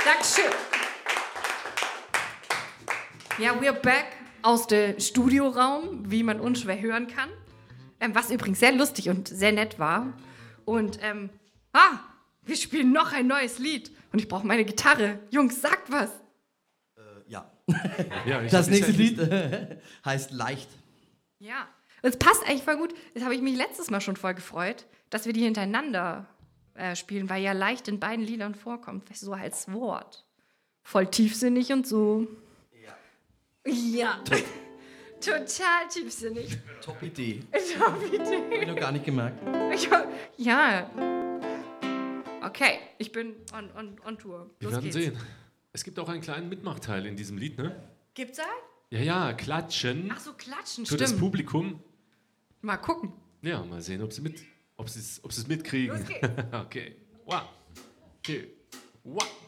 Dankeschön. Ja, we're back aus dem Studioraum, wie man unschwer hören kann. Was übrigens sehr lustig und sehr nett war. Und, wir spielen noch ein neues Lied. Und ich brauche meine Gitarre. Jungs, sagt was. Ja. Ja, Das nächste Lied heißt Leicht. Ja, es passt eigentlich voll gut. Das habe ich mich letztes Mal schon voll gefreut, dass wir die hintereinander spielen, weil ja leicht in beiden Liedern vorkommt, so als Wort. Voll tiefsinnig und so. Ja. Total tiefsinnig. Top Idee. Top Idee. Hab ich noch gar nicht gemerkt. Ja. Okay, ich bin on Tour. Wir werden sehen. Es gibt auch einen kleinen Mitmachteil in diesem Lied, ne? Gibt's einen? Ja, klatschen. Ach so, klatschen, Für stimmt. das Publikum. Mal gucken. Ja, mal sehen, ob sie es mitkriegen. Los geht's. Okay. 1, 2, 1.